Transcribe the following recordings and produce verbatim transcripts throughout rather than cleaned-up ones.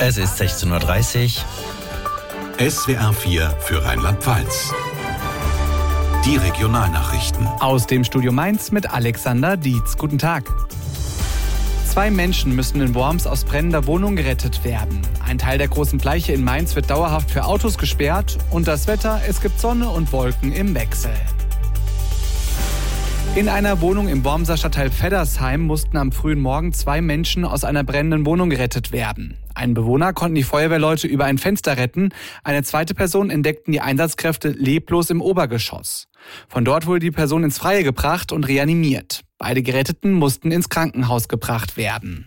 Es ist sechzehn Uhr dreißig. S W R vier für Rheinland-Pfalz. Die Regionalnachrichten. Aus dem Studio Mainz mit Alexander Dietz. Guten Tag. Zwei Menschen müssen in Worms aus brennender Wohnung gerettet werden. Ein Teil der großen Bleiche in Mainz wird dauerhaft für Autos gesperrt. Und das Wetter, es gibt Sonne und Wolken im Wechsel. In einer Wohnung im Wormser Stadtteil Feddersheim mussten am frühen Morgen zwei Menschen aus einer brennenden Wohnung gerettet werden. Einen Bewohner konnten die Feuerwehrleute über ein Fenster retten. Eine zweite Person entdeckten die Einsatzkräfte leblos im Obergeschoss. Von dort wurde die Person ins Freie gebracht und reanimiert. Beide Geretteten mussten ins Krankenhaus gebracht werden.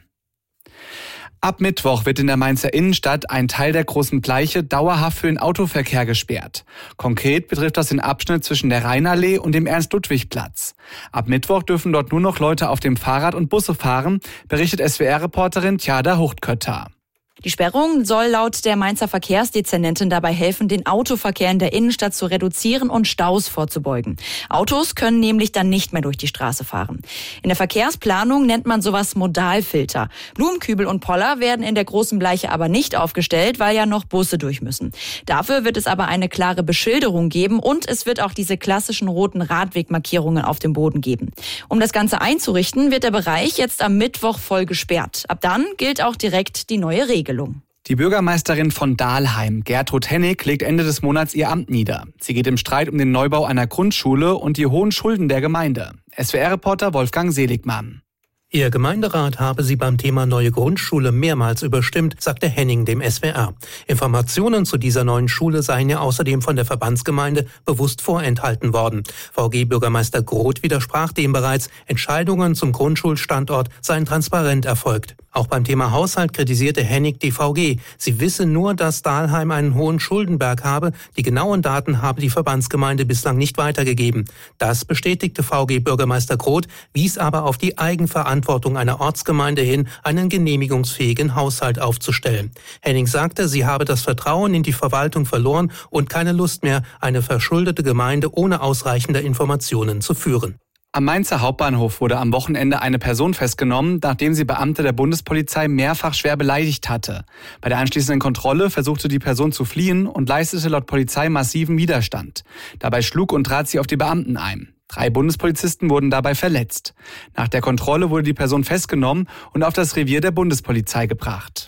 Ab Mittwoch wird in der Mainzer Innenstadt ein Teil der großen Bleiche dauerhaft für den Autoverkehr gesperrt. Konkret betrifft das den Abschnitt zwischen der Rheinallee und dem Ernst-Ludwig-Platz. Ab Mittwoch dürfen dort nur noch Leute auf dem Fahrrad und Busse fahren, berichtet S W R-Reporterin Tjada Huchtkötter. Die Sperrung soll laut der Mainzer Verkehrsdezernentin dabei helfen, den Autoverkehr in der Innenstadt zu reduzieren und Staus vorzubeugen. Autos können nämlich dann nicht mehr durch die Straße fahren. In der Verkehrsplanung nennt man sowas Modalfilter. Blumenkübel und Poller werden in der großen Bleiche aber nicht aufgestellt, weil ja noch Busse durch müssen. Dafür wird es aber eine klare Beschilderung geben und es wird auch diese klassischen roten Radwegmarkierungen auf dem Boden geben. Um das Ganze einzurichten, wird der Bereich jetzt am Mittwoch voll gesperrt. Ab dann gilt auch direkt die neue Regelung. Die Bürgermeisterin von Dahlheim, Gertrud Hennig, legt Ende des Monats ihr Amt nieder. Sie geht im Streit um den Neubau einer Grundschule und die hohen Schulden der Gemeinde. S W R-Reporter Wolfgang Seligmann. Ihr Gemeinderat habe sie beim Thema neue Grundschule mehrmals überstimmt, sagte Henning dem S W R. Informationen zu dieser neuen Schule seien ja außerdem von der Verbandsgemeinde bewusst vorenthalten worden. V G-Bürgermeister Groth widersprach dem bereits, Entscheidungen zum Grundschulstandort seien transparent erfolgt. Auch beim Thema Haushalt kritisierte Hennig die V G. Sie wisse nur, dass Dahlheim einen hohen Schuldenberg habe. Die genauen Daten habe die Verbandsgemeinde bislang nicht weitergegeben. Das bestätigte V G-Bürgermeister Groth, wies aber auf die Eigenverantwortung einer Ortsgemeinde hin, einen genehmigungsfähigen Haushalt aufzustellen. Hennig sagte, sie habe das Vertrauen in die Verwaltung verloren und keine Lust mehr, eine verschuldete Gemeinde ohne ausreichende Informationen zu führen. Am Mainzer Hauptbahnhof wurde am Wochenende eine Person festgenommen, nachdem sie Beamte der Bundespolizei mehrfach schwer beleidigt hatte. Bei der anschließenden Kontrolle versuchte die Person zu fliehen und leistete laut Polizei massiven Widerstand. Dabei schlug und trat sie auf die Beamten ein. Drei Bundespolizisten wurden dabei verletzt. Nach der Kontrolle wurde die Person festgenommen und auf das Revier der Bundespolizei gebracht.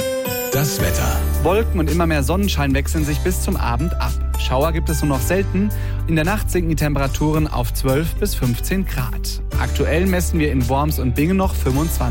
Das Wetter. Wolken und immer mehr Sonnenschein wechseln sich bis zum Abend ab. Schauer gibt es nur noch selten. In der Nacht sinken die Temperaturen auf zwölf bis fünfzehn Grad. Aktuell messen wir in Worms und Bingen noch fünfundzwanzig.